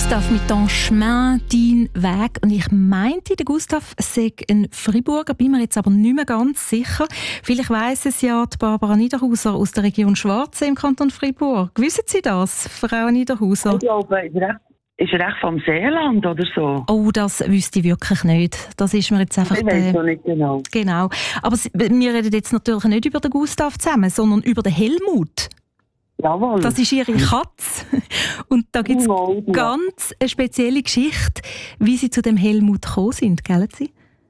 Gustav mit «Ton chemin», «Dein Weg». Und ich meinte, der Gustav sei ein Friburger, bin mir jetzt aber nicht mehr ganz sicher. Vielleicht weiss es ja die Barbara Niederhauser aus der Region Schwarzsee im Kanton Freiburg. Wissen Sie das, Frau Niederhauser? Ich glaube, ist er echt vom Seeland oder so? Oh, das wüsste ich wirklich nicht. Das ist mir jetzt einfach... Ich weiß es nicht genau. Genau. Aber wir reden jetzt natürlich nicht über den Gustav zusammen, sondern über den Helmut. Jawohl. Das ist ihre Katze. Und da gibt es ganz eine spezielle Geschichte, wie Sie zu dem Helmut gekommen sind, gell Sie?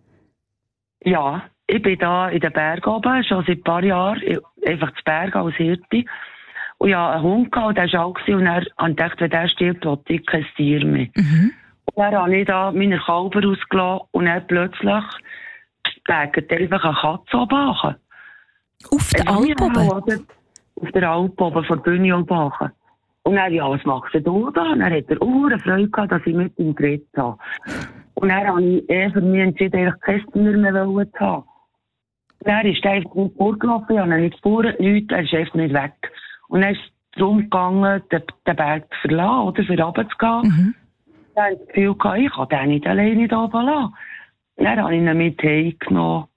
Ja, ich bin da in den Bergen oben, schon seit ein paar Jahren, einfach zu Bergen als Hirte. Und ich hatte einen Hund, gehabt, der war alt und dann habe ich gedacht, wenn der stirbt, will ich kein Tier mehr. Mhm. Und dann habe ich da meine Kälber ausgelassen und dann plötzlich legt einfach eine Katze oben. Auf der Alp oben? Auf der Alp oben, vor der Bühne oben. Und dann, ja, was machst du da? Und dann hat er eine Freude gehabt, dass ich mit ihm geredet habe. Und dann habe ich für mich entschieden, eigentlich kein Tier mehr zu haben. Und dann ist er einfach nicht vorgelaufen, ich habe ihn nicht gespürt, nichts, er ist einfach nicht weg. Und dann ist es darum gegangen, den Berg zu verlassen, oder für runterzugehen. Mhm. Dann habe ich das Gefühl gehabt, ich kann den nicht alleine da oben lassen. Dann habe ich ihn mit heimgenommen.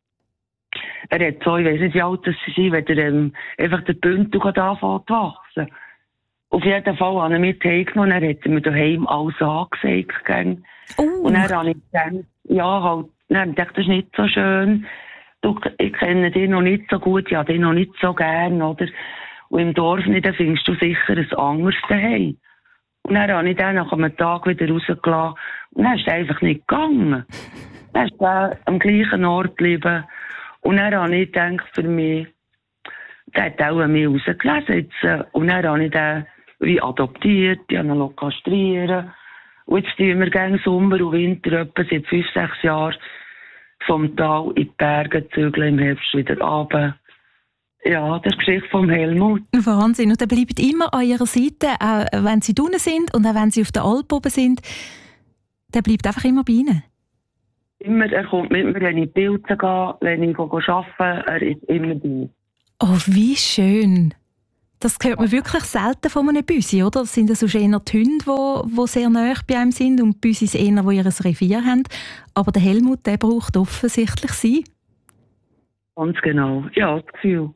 Er hat so, ich weiss nicht, wie alt sie sind, wenn er einfach der Bündel anfängt zu wachsen. Auf jeden Fall habe ich ihn mit heimgenommen, dann hat er mir daheim alles angesagt. Und dann habe ich gedacht, ja, halt, dann habe ich gedacht, das ist nicht so schön. Ich kenne dich noch nicht so gut, ich habe dich noch nicht so gern, oder? Und im Dorf nicht, dann findest du sicher ein anderes daheim. Und dann habe ich den nach einem Tag wieder rausgelassen. Und dann ist er einfach nicht gegangen. Dann ist er am gleichen Ort geblieben. Und dann habe ich gedacht, für mich, der hat auch an mich rausgelesen. Und dann habe ich den wie adoptiert, ich habe ihn kastrieren. Und jetzt tun wir gegen Sommer und Winter, etwa seit 5-6 Jahren, vom Tal in die Berge zügeln, im Herbst wieder runter. Ja, das ist die Geschichte vom Helmut. Wahnsinn. Und er bleibt immer an ihrer Seite, auch wenn sie drinnen sind und auch wenn sie auf der Alp oben sind. Der bleibt einfach immer bei ihnen. Immer, er kommt mit mir, wenn ich Pilze gehe, wenn ich arbeite, er ist immer bei mir. Oh, wie schön. Das hört man wirklich selten von einem Büsi, oder? Das sind ja sonst eher die Hunde, die sehr nahe bei einem sind und die Büsis eher, die ihr Revier haben. Aber der Helmut, der braucht offensichtlich sie. Ganz genau. Ja, das Gefühl.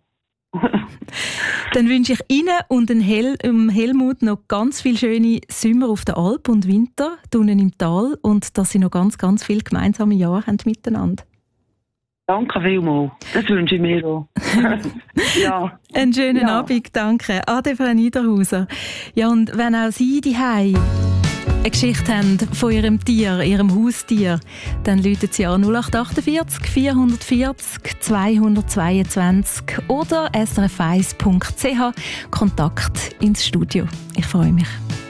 Dann wünsche ich Ihnen und dem Helmut noch ganz viele schöne Sommer auf der Alp und Winter unten im Tal und dass Sie noch ganz, ganz viele gemeinsame Jahre haben miteinander. Danke vielmals. Das wünsche ich mir auch. Ja. Einen schönen Abend, danke. Ade, Frau Niederhauser. Ja, und wenn auch Sie daheim eine Geschichte haben von Ihrem Tier, Ihrem Haustier, dann rufen Sie an 0848 440 222 oder srf1.ch Kontakt ins Studio. Ich freue mich.